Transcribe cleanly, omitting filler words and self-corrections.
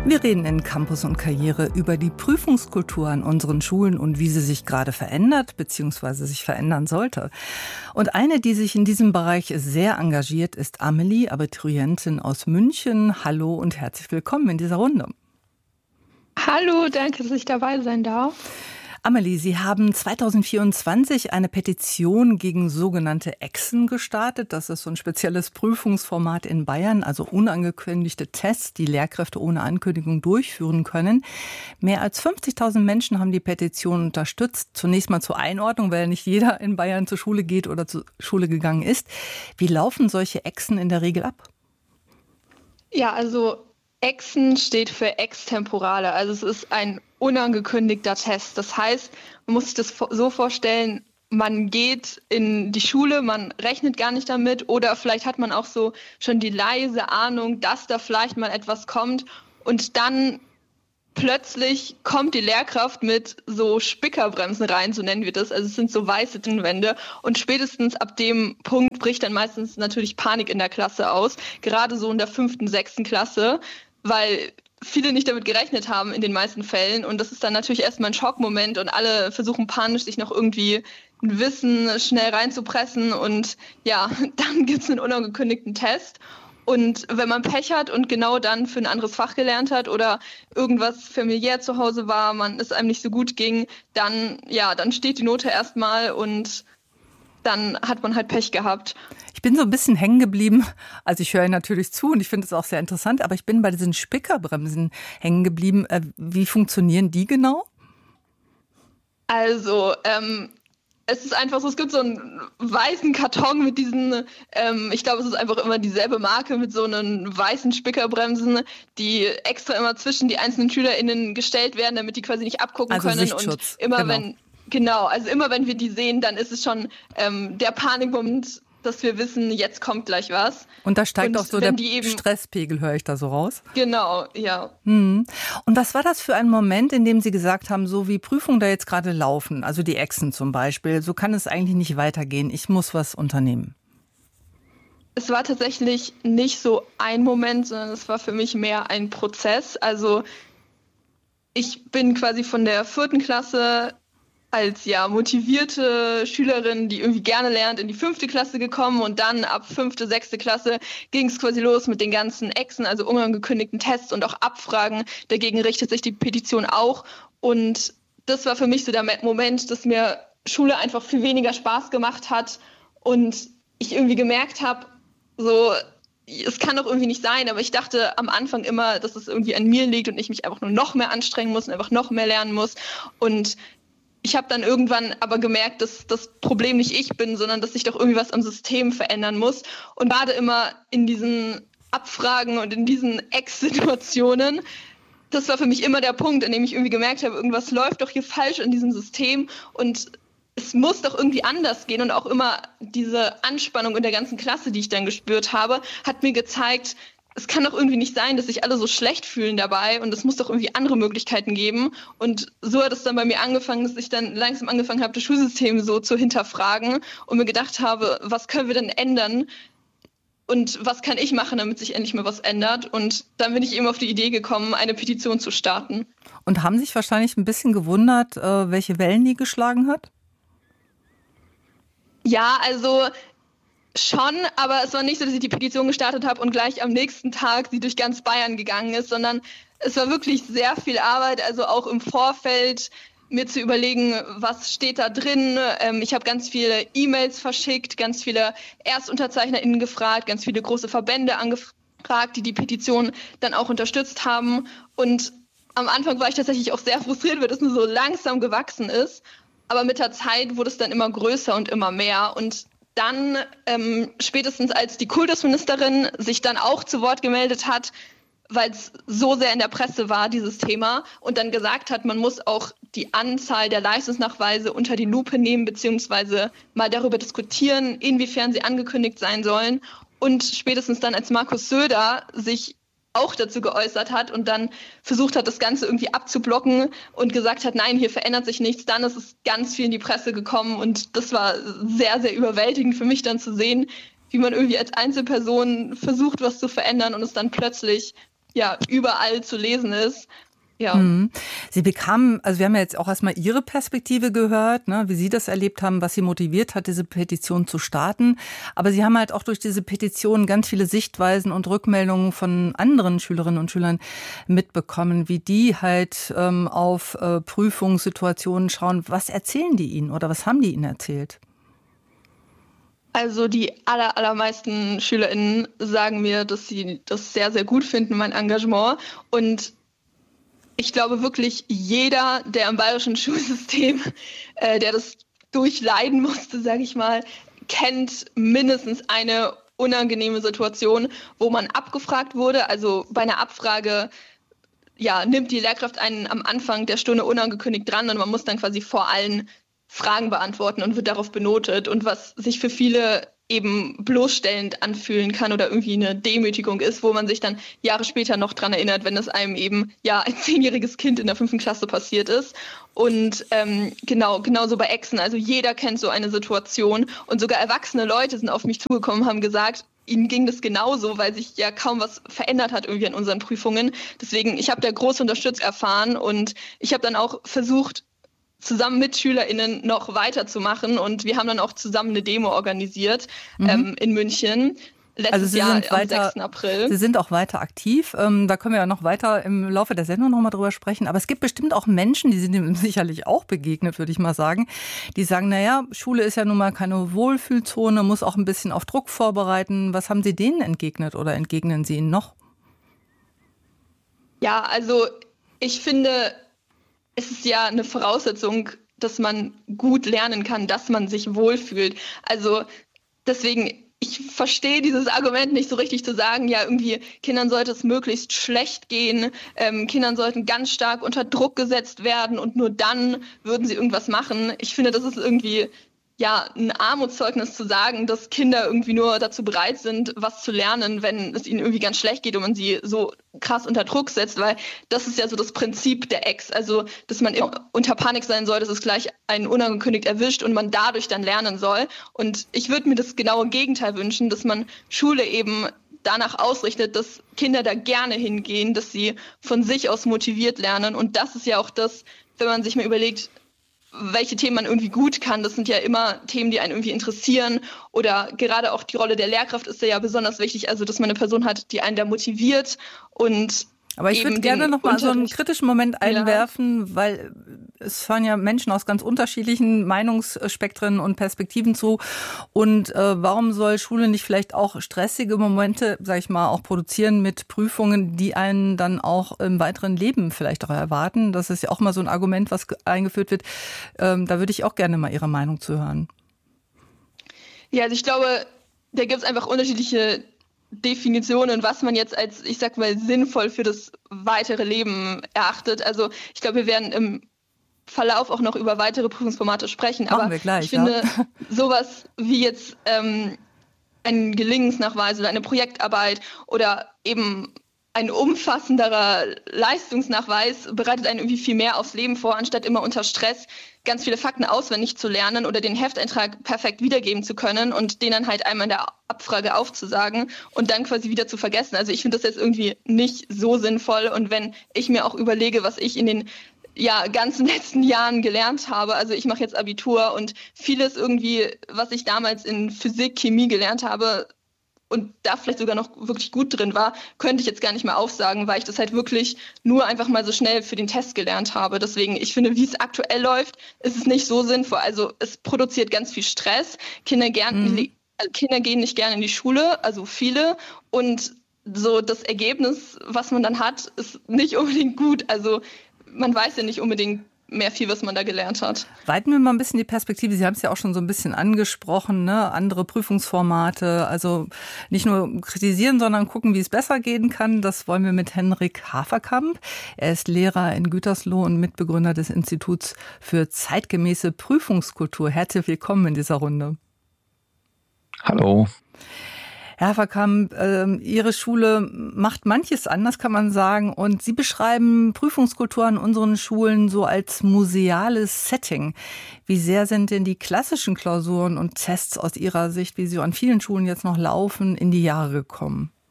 Wir reden in Campus und Karriere über die Prüfungskultur an unseren Schulen und wie sie sich gerade verändert bzw. sich verändern sollte. Und eine, die sich in diesem Bereich sehr engagiert, ist Amelie, Abiturientin aus München. Hallo und herzlich willkommen in dieser Runde. Hallo, danke, dass ich dabei sein darf. Amelie, Sie haben 2024 eine Petition gegen sogenannte Exen gestartet. Das ist so ein spezielles Prüfungsformat in Bayern, also unangekündigte Tests, die Lehrkräfte ohne Ankündigung durchführen können. Mehr als 50.000 Menschen haben die Petition unterstützt. Zunächst mal zur Einordnung, weil nicht jeder in Bayern zur Schule geht oder zur Schule gegangen ist. Wie laufen solche Exen in der Regel ab? Ja, also Exen steht für extemporale, also es ist ein unangekündigter Test. Das heißt, man muss sich das so vorstellen, man geht in die Schule, man rechnet gar nicht damit oder vielleicht hat man auch so schon die leise Ahnung, dass da vielleicht mal etwas kommt und dann plötzlich kommt die Lehrkraft mit so Spickerbremsen rein, so nennen wir das. Also es sind so weiße Wände und spätestens ab dem Punkt bricht dann meistens natürlich Panik in der Klasse aus, gerade so in der 5., 6. Klasse, weil viele nicht damit gerechnet haben in den meisten Fällen. Und das ist dann natürlich erstmal ein Schockmoment und alle versuchen panisch, sich noch irgendwie ein Wissen schnell reinzupressen. Und ja, dann gibt es einen unangekündigten Test. Und wenn man Pech hat und genau dann für ein anderes Fach gelernt hat oder irgendwas familiär zu Hause war, es einem nicht so gut ging, dann steht die Note erstmal und dann hat man halt Pech gehabt. Ich bin so ein bisschen hängen geblieben. Also ich höre natürlich zu und ich finde es auch sehr interessant, aber ich bin bei diesen Spickerbremsen hängen geblieben. Wie funktionieren die genau? Also es ist einfach so, es gibt so einen weißen Karton mit diesen, ich glaube, es ist einfach immer dieselbe Marke mit so einen weißen Spickerbremsen, die extra immer zwischen die einzelnen SchülerInnen gestellt werden, damit die quasi nicht abgucken können. Sichtschutz. Und immer wenn wir die sehen, dann ist es schon der Panikmoment, dass wir wissen, jetzt kommt gleich was. Und da steigt auch so der Stresspegel, höre ich da so raus? Genau, ja. Und was war das für ein Moment, in dem Sie gesagt haben, so wie Prüfungen da jetzt gerade laufen, also die Exen zum Beispiel, so kann es eigentlich nicht weitergehen, ich muss was unternehmen? Es war tatsächlich nicht so ein Moment, sondern es war für mich mehr ein Prozess. Also ich bin quasi von der 4. Klasse als motivierte Schülerin, die irgendwie gerne lernt, in die 5. Klasse gekommen und dann ab 5., 6. Klasse ging es quasi los mit den ganzen Exen, also unangekündigten Tests und auch Abfragen. Dagegen richtet sich die Petition auch und das war für mich so der Moment, dass mir Schule einfach viel weniger Spaß gemacht hat und ich irgendwie gemerkt habe, so es kann doch irgendwie nicht sein, aber ich dachte am Anfang immer, dass es irgendwie an mir liegt und ich mich einfach nur noch mehr anstrengen muss und einfach noch mehr lernen muss und ich habe dann irgendwann aber gemerkt, dass das Problem nicht ich bin, sondern dass sich doch irgendwie was am System verändern muss. Und gerade immer in diesen Abfragen und in diesen Ex-Situationen, das war für mich immer der Punkt, an dem ich irgendwie gemerkt habe, irgendwas läuft doch hier falsch in diesem System und es muss doch irgendwie anders gehen. Und auch immer diese Anspannung in der ganzen Klasse, die ich dann gespürt habe, hat mir gezeigt, es kann doch irgendwie nicht sein, dass sich alle so schlecht fühlen dabei und es muss doch irgendwie andere Möglichkeiten geben. Und so hat es dann bei mir angefangen, dass ich dann langsam angefangen habe, das Schulsystem so zu hinterfragen und mir gedacht habe, was können wir denn ändern und was kann ich machen, damit sich endlich mal was ändert. Und dann bin ich eben auf die Idee gekommen, eine Petition zu starten. Und haben sich wahrscheinlich ein bisschen gewundert, welche Wellen die geschlagen hat? Ja, also schon, aber es war nicht so, dass ich die Petition gestartet habe und gleich am nächsten Tag sie durch ganz Bayern gegangen ist, sondern es war wirklich sehr viel Arbeit, also auch im Vorfeld mir zu überlegen, was steht da drin. Ich habe ganz viele E-Mails verschickt, ganz viele ErstunterzeichnerInnen gefragt, ganz viele große Verbände angefragt, die die Petition dann auch unterstützt haben. Und am Anfang war ich tatsächlich auch sehr frustriert, weil das nur so langsam gewachsen ist. Aber mit der Zeit wurde es dann immer größer und immer mehr. Und dann, spätestens als die Kultusministerin sich dann auch zu Wort gemeldet hat, weil es so sehr in der Presse war, dieses Thema, und dann gesagt hat, man muss auch die Anzahl der Leistungsnachweise unter die Lupe nehmen, beziehungsweise mal darüber diskutieren, inwiefern sie angekündigt sein sollen. Und spätestens dann, als Markus Söder sich auch dazu geäußert hat und dann versucht hat, das Ganze irgendwie abzublocken und gesagt hat, nein, hier verändert sich nichts, dann ist es ganz viel in die Presse gekommen und das war sehr, sehr überwältigend für mich dann zu sehen, wie man irgendwie als Einzelperson versucht, was zu verändern und es dann plötzlich ja überall zu lesen ist. Ja. Sie bekamen, also wir haben ja jetzt auch erstmal Ihre Perspektive gehört, ne, wie Sie das erlebt haben, was Sie motiviert hat, diese Petition zu starten. Aber Sie haben halt auch durch diese Petition ganz viele Sichtweisen und Rückmeldungen von anderen Schülerinnen und Schülern mitbekommen, wie die halt auf Prüfungssituationen schauen. Was erzählen die Ihnen oder was haben die Ihnen erzählt? Also die allermeisten SchülerInnen sagen mir, dass sie das sehr, sehr gut finden, mein Engagement. Und ich glaube wirklich, jeder, der im bayerischen Schulsystem, der das durchleiden musste, sage ich mal, kennt mindestens eine unangenehme Situation, wo man abgefragt wurde. Also bei einer Abfrage nimmt die Lehrkraft einen am Anfang der Stunde unangekündigt dran und man muss dann quasi vor allen Fragen beantworten und wird darauf benotet. Und was sich für viele eben bloßstellend anfühlen kann oder irgendwie eine Demütigung ist, wo man sich dann Jahre später noch dran erinnert, wenn es einem eben ein 10-jähriges Kind in der 5. Klasse passiert ist. Und genauso bei Exen. Also jeder kennt so eine Situation und sogar erwachsene Leute sind auf mich zugekommen, haben gesagt, ihnen ging das genauso, weil sich ja kaum was verändert hat irgendwie an unseren Prüfungen. Deswegen, ich habe da große Unterstützung erfahren und ich habe dann auch versucht, zusammen mit SchülerInnen noch weiterzumachen. Und wir haben dann auch zusammen eine Demo organisiert in München. Letztes Jahr am 6. April. Sie sind auch weiter aktiv. Da können wir ja noch weiter im Laufe der Sendung nochmal drüber sprechen. Aber es gibt bestimmt auch Menschen, die sind dem sicherlich auch begegnet, würde ich mal sagen, die sagen, naja, Schule ist ja nun mal keine Wohlfühlzone, muss auch ein bisschen auf Druck vorbereiten. Was haben Sie denen entgegnet oder entgegnen Sie ihnen noch? Ja, also ich finde, es ist ja eine Voraussetzung, dass man gut lernen kann, dass man sich wohlfühlt. Also deswegen, ich verstehe dieses Argument nicht so richtig zu sagen, ja irgendwie Kindern sollte es möglichst schlecht gehen, Kindern sollten ganz stark unter Druck gesetzt werden und nur dann würden sie irgendwas machen. Ich finde, das ist irgendwie ein Armutszeugnis zu sagen, dass Kinder irgendwie nur dazu bereit sind, was zu lernen, wenn es ihnen irgendwie ganz schlecht geht und man sie so krass unter Druck setzt, weil das ist ja so das Prinzip der Ex, also dass man unter Panik sein soll, dass es gleich einen unangekündigt erwischt und man dadurch dann lernen soll. Und ich würde mir das genaue Gegenteil wünschen, dass man Schule eben danach ausrichtet, dass Kinder da gerne hingehen, dass sie von sich aus motiviert lernen. Und das ist ja auch das, wenn man sich mal überlegt, welche Themen man irgendwie gut kann. Das sind ja immer Themen, die einen irgendwie interessieren. Oder gerade auch die Rolle der Lehrkraft ist ja besonders wichtig. Also, dass man eine Person hat, die einen da motiviert und aber ich würde gerne noch mal so einen kritischen Moment einwerfen, weil es hören ja Menschen aus ganz unterschiedlichen Meinungsspektren und Perspektiven zu. Und warum soll Schule nicht vielleicht auch stressige Momente, sag ich mal, auch produzieren mit Prüfungen, die einen dann auch im weiteren Leben vielleicht auch erwarten? Das ist ja auch mal so ein Argument, was eingeführt wird. Da würde ich auch gerne mal Ihre Meinung zu hören. Ja, also ich glaube, da gibt es einfach unterschiedliche Definitionen, was man jetzt als, ich sag mal, sinnvoll für das weitere Leben erachtet. Also ich glaube, wir werden im Verlauf auch noch über weitere Prüfungsformate sprechen. Machen wir gleich, ich finde, sowas wie jetzt ein Gelingensnachweis oder eine Projektarbeit oder eben ein umfassenderer Leistungsnachweis bereitet einen irgendwie viel mehr aufs Leben vor, anstatt immer unter Stress ganz viele Fakten auswendig zu lernen oder den Hefteintrag perfekt wiedergeben zu können und den dann halt einmal in der Abfrage aufzusagen und dann quasi wieder zu vergessen. Also ich finde das jetzt irgendwie nicht so sinnvoll. Und wenn ich mir auch überlege, was ich in den ganzen letzten Jahren gelernt habe, also ich mache jetzt Abitur und vieles irgendwie, was ich damals in Physik, Chemie gelernt habe, und da vielleicht sogar noch wirklich gut drin war, könnte ich jetzt gar nicht mehr aufsagen, weil ich das halt wirklich nur einfach mal so schnell für den Test gelernt habe. Deswegen, ich finde, wie es aktuell läuft, ist es nicht so sinnvoll. Also es produziert ganz viel Stress. Kinder gehen nicht gerne in die Schule, also viele. Und so das Ergebnis, was man dann hat, ist nicht unbedingt gut. Also man weiß ja nicht unbedingt mehr viel, was man da gelernt hat. Weiten wir mal ein bisschen die Perspektive. Sie haben es ja auch schon so ein bisschen angesprochen, ne? Andere Prüfungsformate, also nicht nur kritisieren, sondern gucken, wie es besser gehen kann. Das wollen wir mit Henrik Haferkamp. Er ist Lehrer in Gütersloh und Mitbegründer des Instituts für zeitgemäße Prüfungskultur. Herzlich willkommen in dieser Runde. Hallo. Herr Haferkamp, Ihre Schule macht manches anders, kann man sagen. Und Sie beschreiben Prüfungskultur an unseren Schulen so als museales Setting. Wie sehr sind denn die klassischen Klausuren und Tests aus Ihrer Sicht, wie sie an vielen Schulen jetzt noch laufen, in die Jahre gekommen?